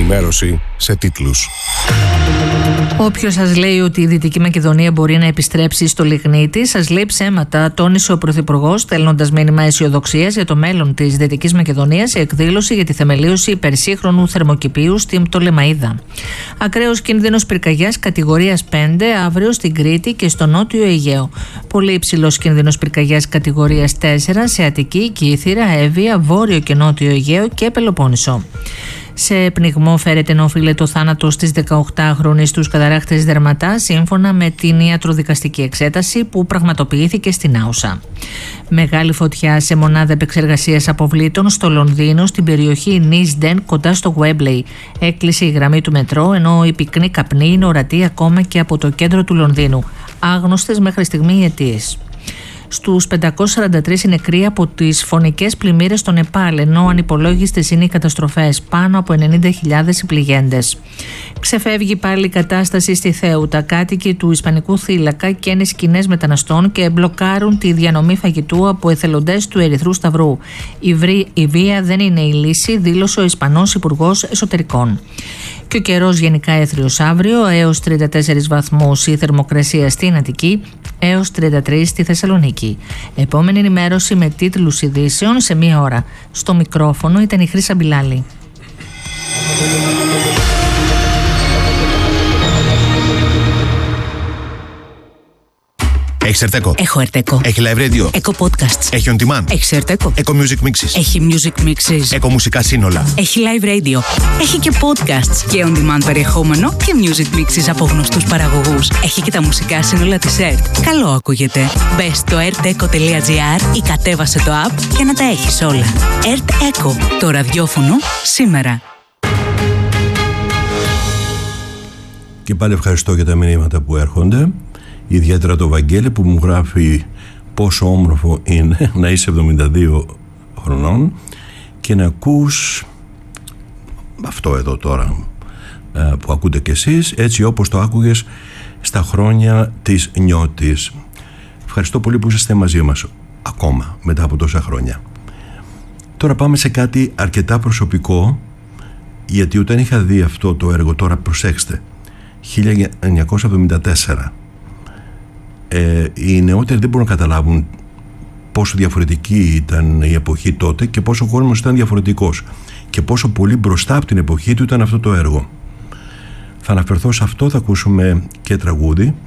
Ενημέρωση σε τίτλους. Όποιος σας λέει ότι η Δυτική Μακεδονία μπορεί να επιστρέψει στο λιγνίτη, σας λέει ψέματα, τόνισε ο Πρωθυπουργός, στέλνοντας μήνυμα αισιοδοξίας για το μέλλον της Δυτικής Μακεδονίας σε εκδήλωση για τη θεμελίωση υπερσύγχρονου θερμοκηπίου στην Πτολεμαΐδα. Ακραίος κίνδυνος πυρκαγιάς κατηγορίας 5 αύριο στην Κρήτη και στο Νότιο Αιγαίο. Πολύ υψηλός κίνδυνος πυρκαγιάς κατηγορίας 4 σε Αττική, Κύθυρα, Εύβοια, Βόρειο και Νότιο Αιγαίο και Πελοπόννησο. Σε πνιγμό φέρεται να οφείλεται ο θάνατος της 18χρονης στους καταρράκτες Δερματά, σύμφωνα με την ιατροδικαστική εξέταση που πραγματοποιήθηκε στην Άουσα. Μεγάλη φωτιά σε μονάδα επεξεργασίας αποβλήτων στο Λονδίνο, στην περιοχή Νίσντεν, κοντά στο Γουέμπλεϊ. Έκλεισε η γραμμή του μετρό, ενώ η πυκνή καπνή είναι ορατή ακόμα και από το κέντρο του Λονδίνου. Άγνωστες μέχρι στιγμή οι αιτίες. Στους 543 νεκροί από τις φωνικές πλημμύρες στο Νεπάλ, ενώ ανυπολόγιστες είναι οι καταστροφές, πάνω από 90.000 οι πληγέντες. Ξεφεύγει πάλι η κατάσταση στη Θέουτα. Κάτοικοι του Ισπανικού θύλακα καίνε σκηνές μεταναστών και μπλοκάρουν τη διανομή φαγητού από εθελοντές του Ερυθρού Σταυρού. Η βία δεν είναι η λύση, δήλωσε ο Ισπανός Υπουργός Εσωτερικών. Και ο καιρός γενικά έθριος αύριο, έως 34 βαθμούς η θερμοκρασία στην Αττική, έως 33 στη Θεσσαλονίκη. Επόμενη ενημέρωση με τίτλους ειδήσεων σε μία ώρα. Στο μικρόφωνο ήταν η Χρύσα Μπιλάλη. Έχεις Ερτέκο? Έχω Ερτέκο. Έχει live radio? Έχω podcasts. Έχει on demand? Έχει Ερτέκο. Eco Music Mixes? Έχει music mixes. Eco μουσικά σύνολα? Έχει live radio. Έχει και podcasts και on demand περιεχόμενο και music mixes από γνωστούς παραγωγούς. Έχει και τα μουσικά σύνολα της ΕΡΤ. Καλό ακούγεται. Μπες στο erteco.gr ή κατέβασε το app για να τα έχεις όλα. ΕΡΤ Eco. Το ραδιόφωνο σήμερα. Και πάλι ευχαριστώ για τα μηνύματα που έρχονται. Ιδιαίτερα το Βαγγέλη που μου γράφει πόσο όμορφο είναι να είσαι 72 χρονών και να ακούς αυτό εδώ τώρα που ακούτε κι εσείς, έτσι όπως το άκουγες στα χρόνια της Νιώτης. Ευχαριστώ πολύ που είσαστε μαζί μας ακόμα μετά από τόσα χρόνια. Τώρα πάμε σε κάτι αρκετά προσωπικό, γιατί όταν είχα δει αυτό το έργο, τώρα προσέξτε, 1974, οι νεότεροι δεν μπορούν να καταλάβουν πόσο διαφορετική ήταν η εποχή τότε και πόσο ο κόσμος ήταν διαφορετικός και πόσο πολύ μπροστά από την εποχή του ήταν αυτό το έργο. Θα αναφερθώ σε αυτό, θα ακούσουμε και τραγούδι